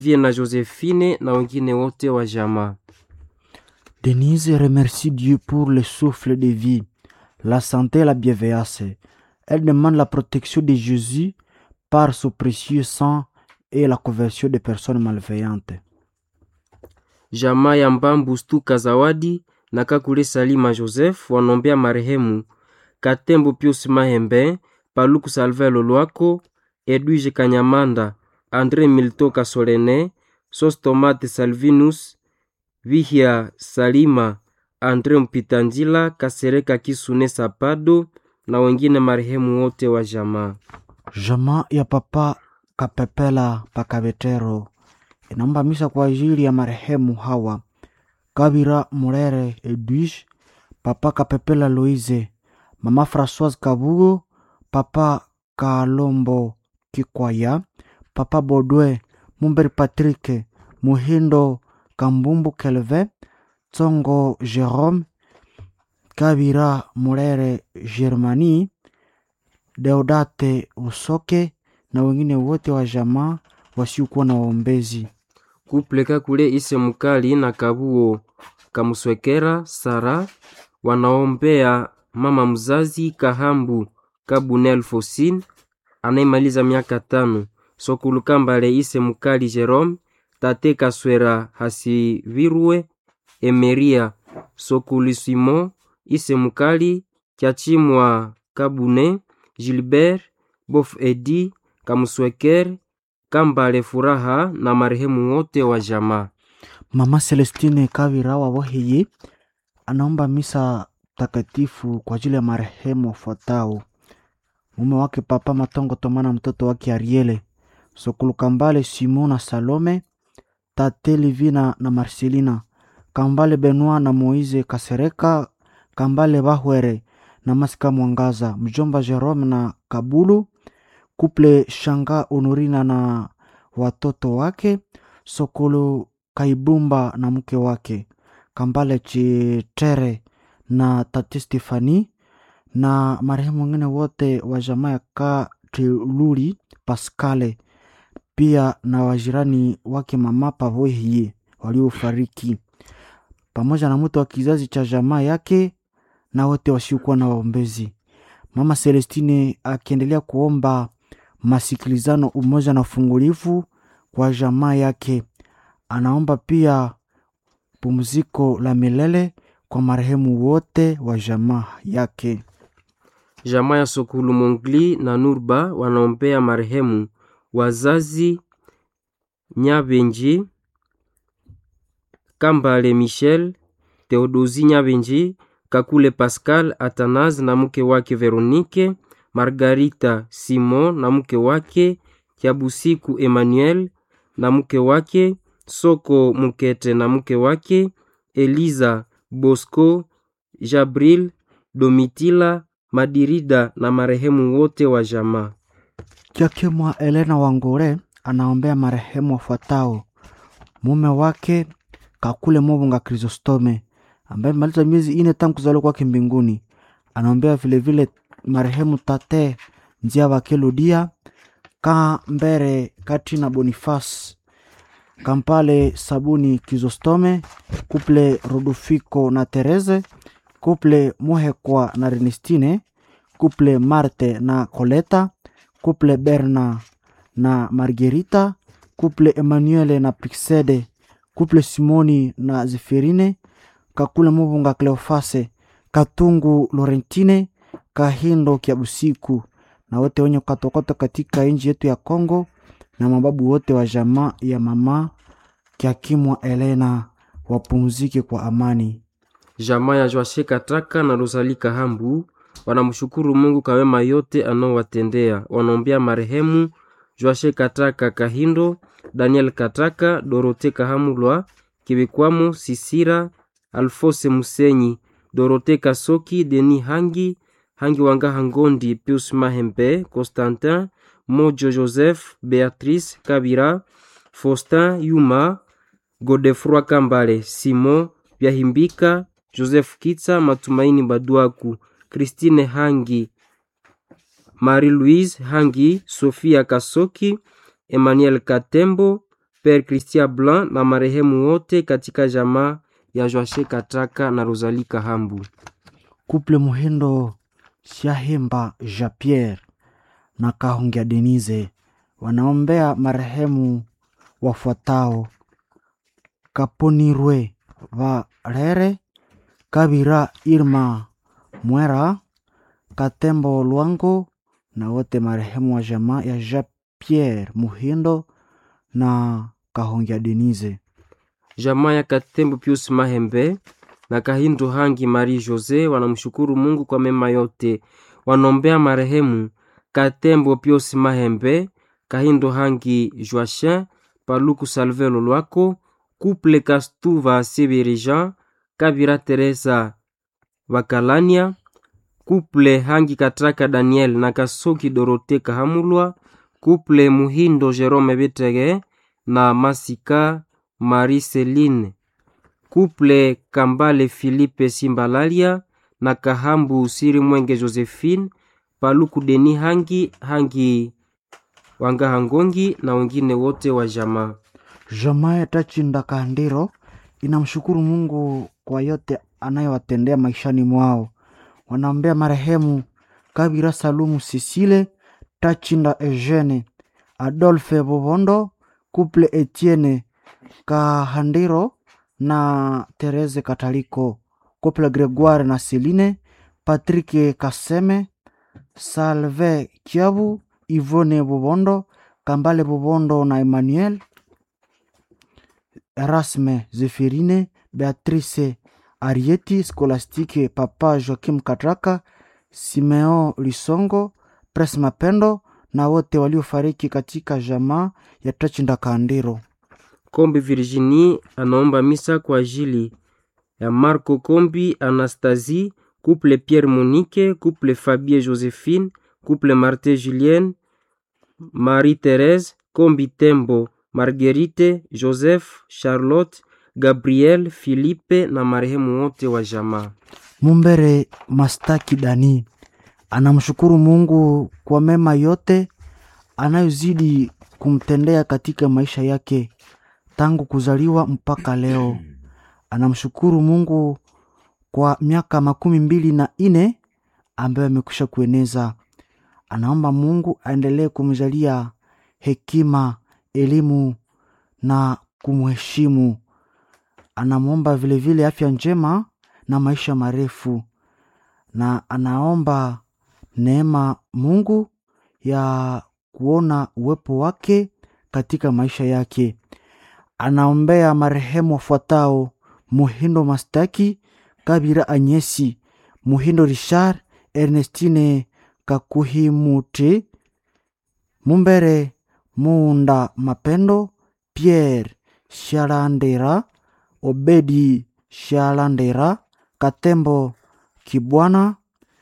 na Josephine na wengine wote wa jamaa. Denise remercie Dieu pour le souffle de vie, la santé et la bienveillance. Elle demande la protection de Jésus par son précieux sang et la conversion des personnes malveillantes. Jamaa ya Mbambu Stuka Zawadi na Kakule Salima Joseph wanombea marehemu Katembo Pius Mahembe, Paluku Salve Lolwako, Edwige Kanyamanda, Andre Miltoka Solene, Sostomate Salvinus, Vihia Salima, Andre Mpitandila, Kasereka Kisune Sapado na wengine marehemu wote wa jamaa. Jamaa ya Papa Kapepela Pakabetero inaomba misa kwa ajili ya marehemu hawa: Kabira Murere Edwige, Papa Kapepela Loise, Mama Françoise Kabugo, Papa Kalombo Kikwaya, Papa Bodwe Mumberi Patrick, Muhindo Kambumbu Kelve, Tsongo Jerome, Kabira Murere Germani, Deodate Usoke na wengine wote wa jamaa wasiokuwa na waombezi. Kuple Kakule Ise Mukali na Kabuo Kamuswekera Sara wanaombea mama mzazi Kahambu Kabunel Fosin anayemaliza miaka 5, Sokulu Kambale Ise Mukali Jerome, Tate Kaswera Hasivirwe Emeria, Sokulu Simon Ise Mukali, Kiachimwa Kabune, Gilbert Bof Edi Kamusweker Kambale Furaha na marehemu wote wa jamaa. Mama Celestine Kavira wa Boheye anaomba misa takatifu kwa ajili ya marehemu wafuatao: mume wake Papa Matongo Tomana, mtoto wake Ariele, Sokulu Kambale Simona Salome, Tate Livina na Marcelina, Kambale Benoit na Moize Kasereka, Kambale Bahwere na Masika Mwangaza, mjomba Jerome na Kabulu, kuple Shanga Honorina na watoto wake, Sokolo Kaibumba na mke wake, Kambale Chitere na Tati Stefani na marehemu wengine wote wa jamaa ya Katiluli Pascale, pia na wajirani wake Mama Pavohie waliofariki, pamoja na mtu wa kizazi cha jamaa yake na wote wasiokuwa na waombezi. Mama Celestine akiendelea kuomba masikilizano, umoja na ufungulivu kwa jamaa yake. Anaomba pia pumziko la milele kwa marehemu wote wa jamaa yake. Jamaa ya Sokulu Mongli na Nurba wanaombea marehemu wazazi Nyabenji Kambale Michel, Theodosi Nyabenji, Kakule Pascal Athanase na mke wake Veronique, Margarita Simon na mke wake, Kiabusiku Emmanuel na mke wake, Soko Mukete na mke wake, Eliza Bosco, Jabril, Domitila, Madirida na marehemu wote wa jamaa. Kiakimwa Elena Wangore anaombea marehemu wafuatao: mume wake Kakule Mobunga Chrysostome ambaye maliza miezi 4 tangu kuzaliwa kwake mbinguni. Anaombea vile vile marehemu Tate Njia Wakelodia, Kambere Katrina Boniface, Kampale Sabuni Chrysostome, kuple Rodufiko na Tereze, kuple Mohekwa na Renestine, kuple Marte na Coleta, kuple Berna na Margarita, kuple Emmanuel na Pixede, kuple Simoni na Zeferine, Kakule Mubunga Cleofase, Katungu Laurentine, Kahindo Kiabusiku na wote wenye katokoto katika nchi yetu ya Kongo, na mababu wote wa jamaa ya mama Kiakimwa Elena wapumzike kwa amani. Jamaa ya Joashe Kataka na Rosalie Kahambu wanamshukuru Mungu kwa wema yote anaowatendea. Wanaombea marehemu Joashe Kataka Kahindo, Daniel Kataka, Dorote Kahamulwa, Kibikwamo Sisira, Alfose Musenyi, Dorote Kasoki, Deni Hangi Wanga Hangondi, Pius Mahembe, Constantin Mojo, Joseph, Beatrice Kabira, Faustin Yuma, Godefroy Kambale, Simon Byahimbika, Joseph Kitsa, Matumaini Baduaku, Christine Hangi, Marie-Louise Hangi, Sofia Kasoki, Emmanuel Katembo, Père Christian Blanc na marehemu wote katika jamaa ya Joashe Kataka na Rosalie Kahambu. Couple Muhindo Shahemba Jean Pierre na Kahongya Denise wanaombea marehemu wafuatao: Kaponirwe Varere, Kabira Irma Mwera, Katembo Luango na wote marehemu wa jamaa ya Jean Pierre Muhindo na Kahongya Denise. Jamaa ya Katembo Pius Mahembe na Kahindo Hangi Marie Jose wanamshukuru Mungu kwa mema yote. Wanombea marehemu Katembo Pius Mahembe, Kahindo Hangi Joachin, Paluku Salvelo Lwako, Couple Kastuva Sibirija, Kabira Teresa Wakalania, Couple Hangi Katraka Daniel na Kasoki Dorote Kahamulwa, Couple Muhindo Jerome Betege na Masika Marie Celine, Couple Kambale Philippe Simbalalia na Kahambu Siri Mwenge Josephine, Paluku Deni Hangi Wanga Hangongi na wengine wote wa jamaa. Jamaa ya Tachinda Kandiro inamshukuru Mungu kwa yote anayowatendea maishani mwao. Wanaombea marehemu Kabira Salumu Sisile, Tachinda Eugene, Adolphe Bobondo, Couple Etienne Kahandiro na Therese Kataliko, Couple Gregoire na Celine, Patrick Kaseme, Salve Kiabu, Yvonne Bobondo, Kambale Bobondo na Emmanuel, Erasme Zephirine, Beatrice Arieti, Scolastique Papa Joachim Katraka, Simeo Lisongo, Pres Mapendo na wote waliofariki katika jamaa ya Tachinda Kandiro. Kombi Virginie anaomba misa kwa ajili ya Marco Kombi Anastasie, Couple Pierre Monique, Couple Fabie Josephine, Couple Marthe Julienne, Marie Thérèse, Kombi Tembo, Marguerite, Joseph, Charlotte, Gabriel, Philippe na marehemu wote wa jamaa. Mumbere Mastaki Dani anamshukuru Mungu kwa mema yote anayozidi kumtendea katika maisha yake tangu kuzaliwa mpaka leo. Anamshukuru Mungu kwa miaka 24 ambayo amekwisha kueneza. Anaomba Mungu aendelee kumjalia hekima, elimu na kumheshimu. Anamuomba vile vile afya njema na maisha marefu, na anaomba neema Mungu ya kuona uwepo wake katika maisha yake. Anaombea marehemu wafuatao: Muhindo Mastaki, Kabira Anyesi, Muhindo Richard, Ernestine Kakuhimuti, Mumbere Munda Mapendo, Pierre Shalandera, Obedi Shalandera, Katembo Kibwana,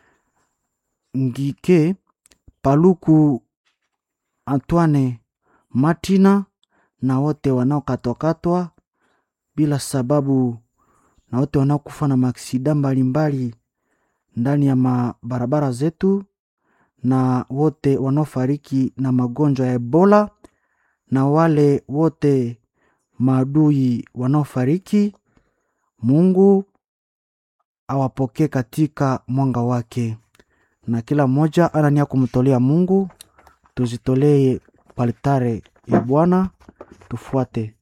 Ngike, Paluku Antoine Martina na wote wanaokatwakatwa bila sababu, na wote wanaokufa na maaksida mbalimbali ndani ya mabarabara zetu, na wote wanaofariki na magonjwa ya Ebola, na wale wote maadui wanaofariki. Mungu awapokee katika mwanga wake, na kila mmoja anania kumtolea Mungu. Tuzitolee palitare ya Bwana, tufuate.